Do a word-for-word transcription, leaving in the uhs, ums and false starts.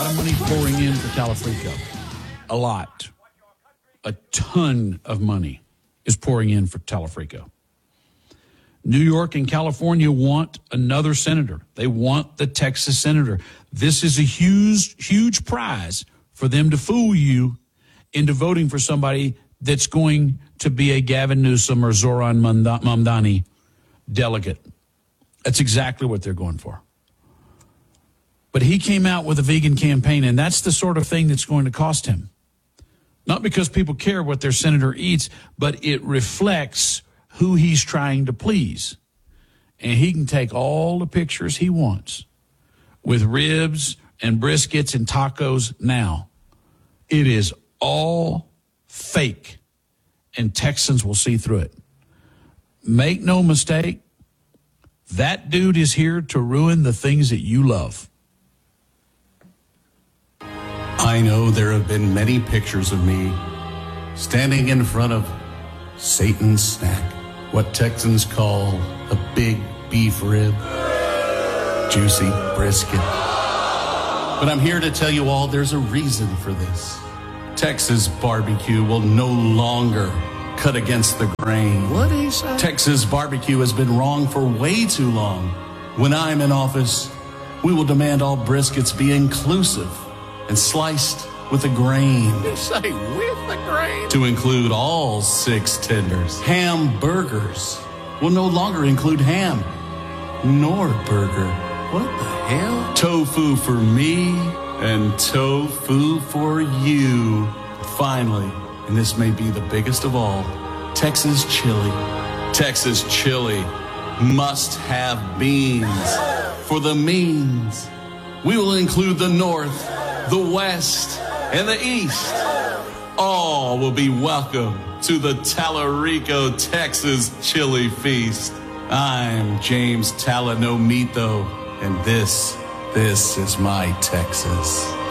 lot of money pouring in for Talafrico. A lot. A ton of money is pouring in for Talafrico. New York and California want another senator. They want the Texas senator. This is a huge, huge prize for them to fool you into voting for somebody that's going to be a Gavin Newsom or Zoran Mamdani delegate. That's exactly what they're going for. But he came out with a vegan campaign, and that's the sort of thing that's going to cost him. Not because people care what their senator eats, but it reflects who he's trying to please. And he can take all the pictures he wants with ribs and briskets and tacos now. It is all fake, and Texans will see through it. Make no mistake, that dude is here to ruin the things that you love. I know there have been many pictures of me standing in front of Satan's snack, what Texans call a big beef rib, juicy brisket. But I'm here to tell you all there's a reason for this. Texas barbecue will no longer cut against the grain. What did he say? Texas barbecue has been wrong for way too long. When I'm in office, we will demand all briskets be inclusive and sliced with a grain. Did he say with the grain? To include all six tenders. Hamburgers will no longer include ham nor burger. What the hell? Tofu for me and tofu for you. Finally, and this may be the biggest of all, Texas chili. Texas chili must have beans for the means. We will include the North, the West, and the East. All will be welcome to the Talarico, Texas Chili Feast. I'm James Talanomito, and this, this is my Texas.